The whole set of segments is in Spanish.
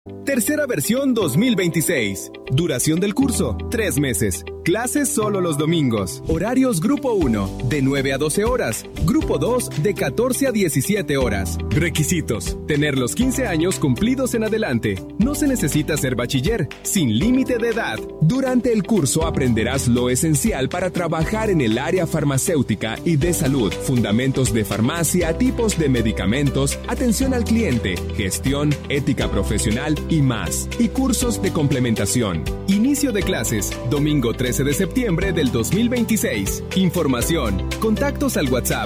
Tercera versión 2026. Duración del curso, 3 meses. Clases solo los domingos. Horarios Grupo 1, de 9 a 12 horas. Grupo 2, de 14 a 17 horas. Requisitos: tener los 15 años cumplidos en adelante. No se necesita ser bachiller, sin límite de edad. Durante el curso aprenderás lo esencial para trabajar en el área farmacéutica y de salud. Fundamentos de farmacia, tipos de medicamentos, atención al cliente, gestión, ética profesional y más. Y cursos de complementación. Inicio de clases, domingo 13 de septiembre del 2026. Información, contactos al WhatsApp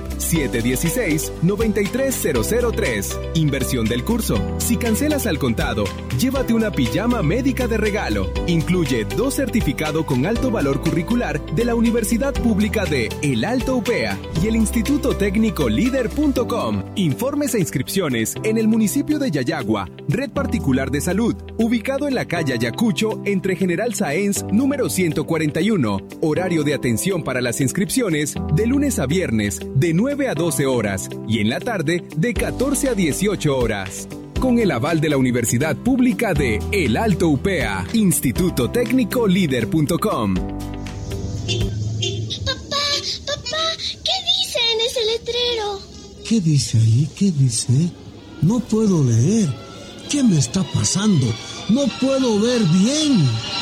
716-93003. Inversión del curso: si cancelas al contado, llévate una pijama médica de regalo. Incluye 2 certificados con alto valor curricular de la Universidad Pública de El Alto UPEA y el Instituto Técnico Líder.com. Informes e inscripciones en el municipio de Yayagua, Red Particular de Salud, ubicado en la calle Ayacucho, entre General Sáenz, número 141. Horario de atención para las inscripciones de lunes a viernes, de 9 a 12 horas, y en la tarde, de 14 a 18 horas. Con el aval de la Universidad Pública de El Alto UPEA, Instituto Técnico Líder.com. Papá, ¿qué dice en ese letrero? ¿Qué dice ahí? ¿Qué dice? No puedo leer. ¿Qué me está pasando? No puedo ver bien.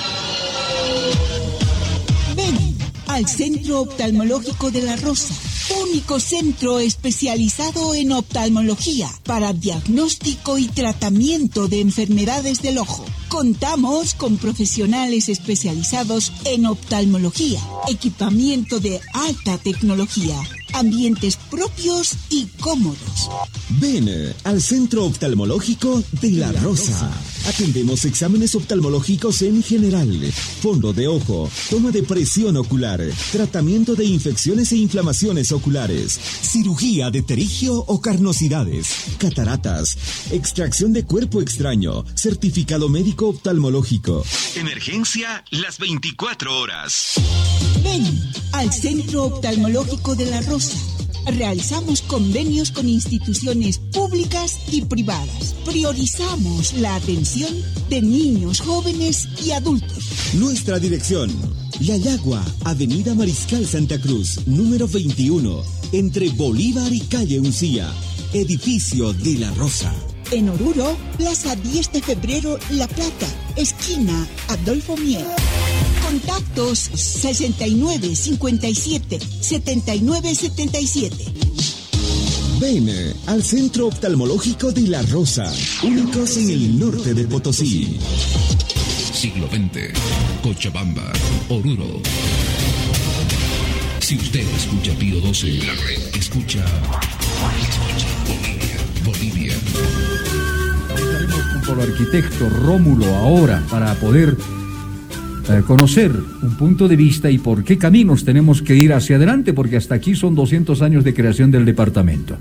Ven al Centro Oftalmológico de La Rosa, único centro especializado en oftalmología para diagnóstico y tratamiento de enfermedades del ojo. Contamos con profesionales especializados en oftalmología, equipamiento de alta tecnología, ambientes propios y cómodos. Ven al Centro Oftalmológico de La Rosa. Atendemos exámenes oftalmológicos en general, fondo de ojo, toma de presión ocular, tratamiento de infecciones e inflamaciones oculares, cirugía de terigio o carnosidades, cataratas, extracción de cuerpo extraño, certificado médico oftalmológico. Emergencia las 24 horas. Ven al Centro Oftalmológico de La Rosa. Realizamos convenios con instituciones públicas y privadas. Priorizamos la atención de niños, jóvenes y adultos. Nuestra dirección: Yayagua, Avenida Mariscal Santa Cruz, número 21, entre Bolívar y Calle Uncía, edificio de La Rosa. En Oruro, Plaza 10 de Febrero, La Plata, esquina Adolfo Mier. Contactos 6957-7977. Ven al Centro Oftalmológico de La Rosa, únicos en el norte de Potosí. Siglo XX, Cochabamba, Oruro. Si usted escucha Pío XII, escucha Bolivia. Estaremos junto al arquitecto Rómulo ahora para poder conocer un punto de vista y por qué caminos tenemos que ir hacia adelante, porque hasta aquí son 200 años de creación del departamento.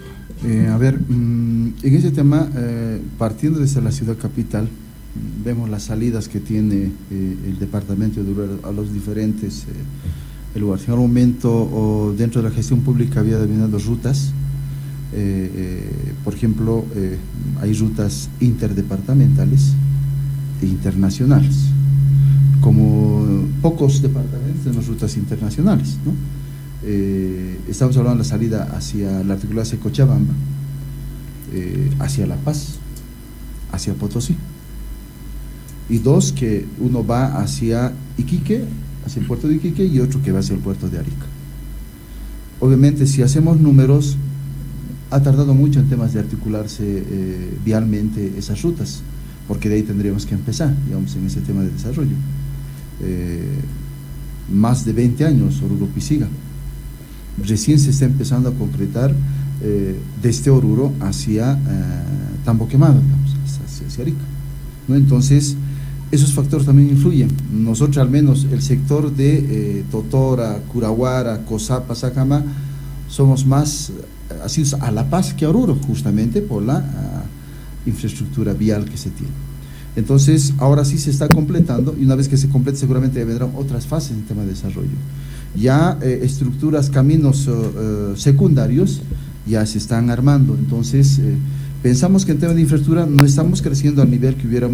En ese tema, partiendo desde la ciudad capital, vemos las salidas que tiene el departamento de Oruro a los diferentes lugares. En algún momento, dentro de la gestión pública había denominado rutas. Por ejemplo, hay rutas interdepartamentales e internacionales. Como pocos departamentos tenemos rutas internacionales, ¿no? Estamos hablando de la salida hacia la articulada hacia Cochabamba, hacia La Paz, hacia Potosí, y 2 que uno va hacia Iquique, hacia el puerto de Iquique, y otro que va hacia el puerto de Arica. Obviamente, si hacemos números, ha tardado mucho en temas de articularse vialmente esas rutas, porque de ahí tendríamos que empezar, digamos, en ese tema de desarrollo. Más de 20 años Oruro-Pisiga, recién se está empezando a concretar desde Oruro hacia Tambo Quemado, digamos, hacia Arica, ¿no? Entonces, esos factores también influyen. Nosotros, al menos el sector de Totora, Curaguara, Cosapa, Sacama, somos más asidos a La Paz que a Oruro, justamente por la infraestructura vial que se tiene. Entonces, ahora sí se está completando, y una vez que se complete seguramente vendrán otras fases en tema de desarrollo. Ya estructuras, caminos secundarios ya se están armando. Entonces, Pensamos que en tema de infraestructura no estamos creciendo al nivel que hubiéramos